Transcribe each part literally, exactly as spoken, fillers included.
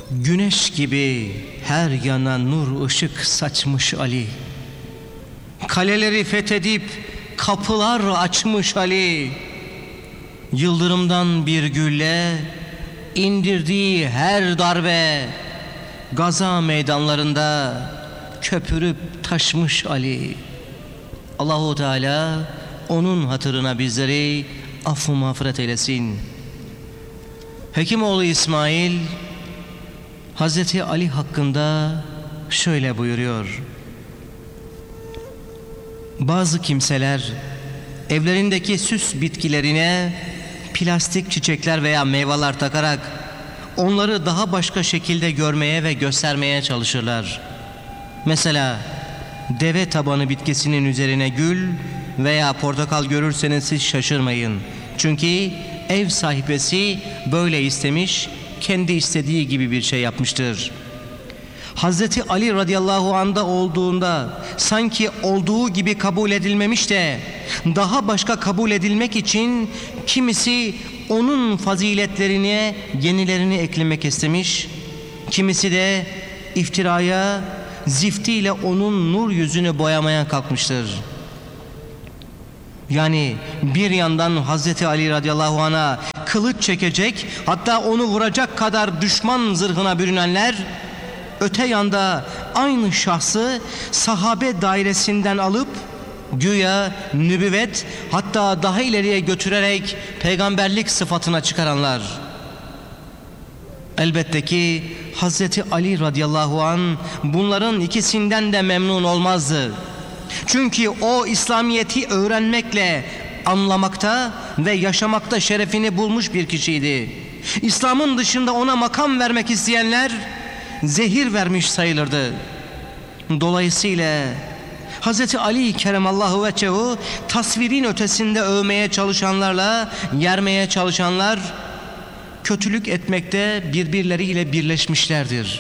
Güneş gibi her yana nur ışık saçmış Ali. Kaleleri fethedip kapılar açmış Ali. Yıldırımdan bir gülle indirdiği her darbe Gaza meydanlarında köpürüp taşmış Ali. Allahu Teala onun hatırına bizleri affı mağfiret eylesin. Hekimoğlu İsmail Hazreti Ali hakkında şöyle buyuruyor: bazı kimseler evlerindeki süs bitkilerine plastik çiçekler veya meyveler takarak onları daha başka şekilde görmeye ve göstermeye çalışırlar. Mesela deve tabanı bitkisinin üzerine gül veya portakal görürseniz siz şaşırmayın. Çünkü ev sahibesi böyle istemiş, kendi istediği gibi bir şey yapmıştır. Hazreti Ali radıyallahu anh'da olduğunda sanki olduğu gibi kabul edilmemiş de daha başka kabul edilmek için kimisi onun faziletlerine yenilerini eklemek istemiş, kimisi de iftiraya, ziftiyle onun nur yüzünü boyamaya kalkmıştır. Yani bir yandan Hazreti Ali radıyallahu anh'a kılıç çekecek, hatta onu vuracak kadar düşman zırhına bürünenler, öte yanda aynı şahsı sahabe dairesinden alıp güya nübüvvet, hatta daha ileriye götürerek peygamberlik sıfatına çıkaranlar. Elbette ki Hazreti Ali radıyallahu anh bunların ikisinden de memnun olmazdı. Çünkü o İslamiyet'i öğrenmekle anlamakta ve yaşamakta şerefini bulmuş bir kişiydi. İslam'ın dışında ona makam vermek isteyenler zehir vermiş sayılırdı. Dolayısıyla Hazreti Ali keremallahu vecehu tasvirin ötesinde övmeye çalışanlarla yermeye çalışanlar kötülük etmekte birbirleriyle birleşmişlerdir.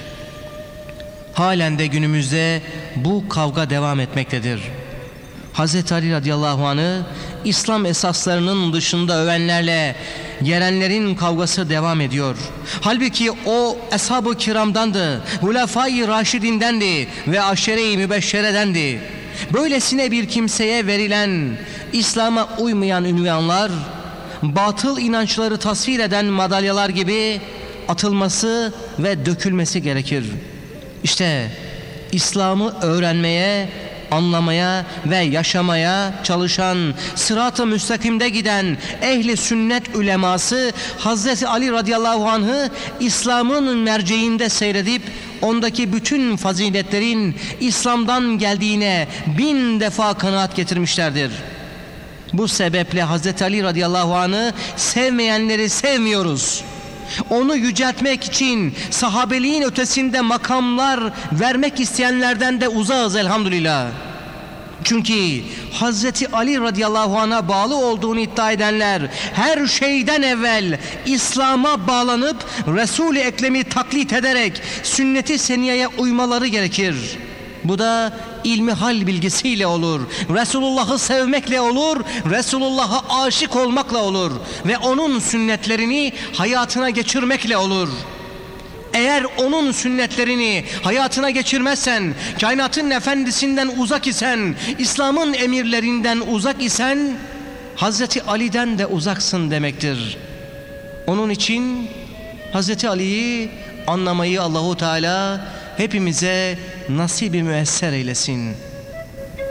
Halen de günümüzde bu kavga devam etmektedir. Hazreti Ali radıyallahu anh'ı İslam esaslarının dışında övenlerle yerenlerin kavgası devam ediyor. Halbuki o ashab-ı kiramdandı, hulefai raşidindendi ve aşere-i mübeşşeredendi. Böylesine bir kimseye verilen İslam'a uymayan ünvanlar, batıl inançları tasvir eden madalyalar gibi atılması ve dökülmesi gerekir. İşte İslam'ı öğrenmeye, anlamaya ve yaşamaya çalışan, sırat-ı müstakimde giden ehli sünnet uleması Hazreti Ali radıyallahu anh'ı İslam'ın merceğinde seyredip ondaki bütün faziletlerin İslam'dan geldiğine bin defa kanaat getirmişlerdir. Bu sebeple Hazreti Ali radıyallahu anh'ı sevmeyenleri sevmiyoruz. Onu yüceltmek için sahabeliğin ötesinde makamlar vermek isteyenlerden de uzağız elhamdülillah. Çünkü Hazreti Ali radıyallahu anh'a bağlı olduğunu iddia edenler her şeyden evvel İslam'a bağlanıp Resul-i Ekrem'i taklit ederek sünnet-i seniyeye uymaları gerekir. Bu da ilmi hal bilgisiyle olur. Resulullah'ı sevmekle olur, Resulullah'a aşık olmakla olur ve onun sünnetlerini hayatına geçirmekle olur. Eğer onun sünnetlerini hayatına geçirmezsen, kainatın efendisinden uzak isen, İslam'ın emirlerinden uzak isen, Hazreti Ali'den de uzaksın demektir. Onun için Hazreti Ali'yi anlamayı Allahu Teala hepimize nasip-i müesser eylesin.